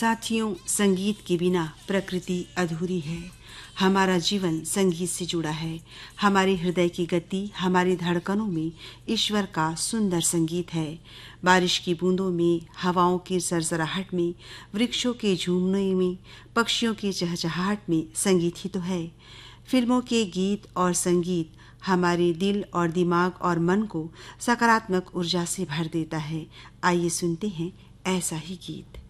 साथियों, संगीत के बिना प्रकृति अधूरी है। हमारा जीवन संगीत से जुड़ा है। हमारे हृदय की गति, हमारी धड़कनों में ईश्वर का सुंदर संगीत है। बारिश की बूंदों में, हवाओं की सरसराहट में, वृक्षों के झूमने में, पक्षियों की चहचहाहट में संगीत ही तो है। फिल्मों के गीत और संगीत हमारे दिल और दिमाग और मन को सकारात्मक ऊर्जा से भर देता है। आइए सुनते हैं ऐसा ही गीत।